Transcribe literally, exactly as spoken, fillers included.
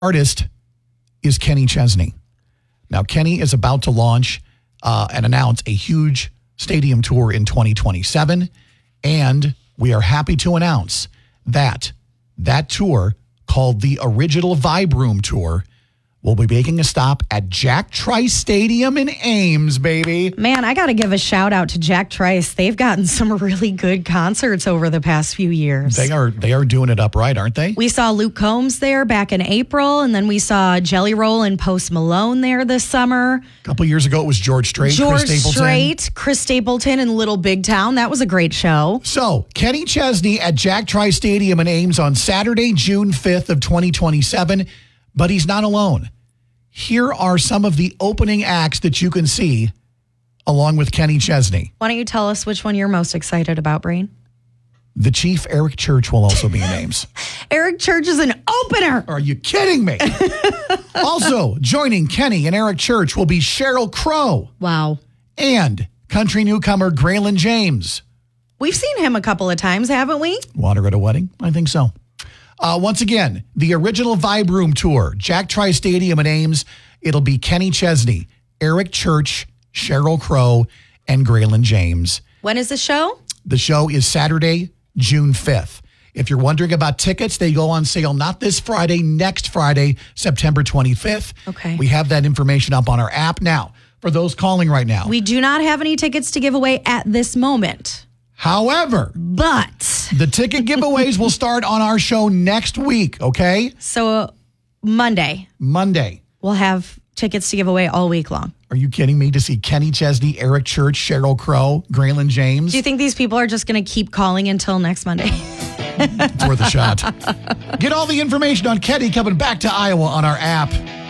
artist is Kenny Chesney. Now, Kenny is about to launch uh, and announce a huge stadium tour in twenty twenty-seven, and we are happy to announce that that tour, called the Original Vibe Room Tour, will be making a stop at Jack Trice Stadium in Ames, baby. Man, I got to give a shout out to Jack Trice. They've gotten some really good concerts over the past few years. They are they are doing it upright, aren't they? We saw Luke Combs there back in April, and then we saw Jelly Roll and Post Malone there this summer. A couple years ago, it was George Strait, George Chris Stapleton. Strait, Chris Stapleton in Little Big Town. That was a great show. So, Kenny Chesney at Jack Trice Stadium in Ames on Saturday, June fifth of twenty twenty-seven. But he's not alone. Here are some of the opening acts that you can see along with Kenny Chesney. Why don't you tell us which one you're most excited about, Brain? The Chief, Eric Church, will also be in Ames. Eric Church is an opener. Are you kidding me? Also, joining Kenny and Eric Church will be Sheryl Crow. Wow. And country newcomer Graylin James. We've seen him a couple of times, haven't we? Water at a wedding? I think so. Uh, once again, the Original Vibe Room Tour, Jack Trice Stadium in Ames. It'll be Kenny Chesney, Eric Church, Sheryl Crow, and Graylin James. When is the show? The show is Saturday, June fifth. If you're wondering about tickets, they go on sale not this Friday, next Friday, September twenty-fifth. Okay. We have that information up on our app now. For those calling right now. We do not have any tickets to give away at this moment. However, but the ticket giveaways will start on our show next week, okay? So uh, Monday. Monday. We'll have tickets to give away all week long. Are you kidding me? To see Kenny Chesney, Eric Church, Sheryl Crow, Graylin James? Do you think these people are just going to keep calling until next Monday? It's worth a shot. Get all the information on Kenny coming back to Iowa on our app.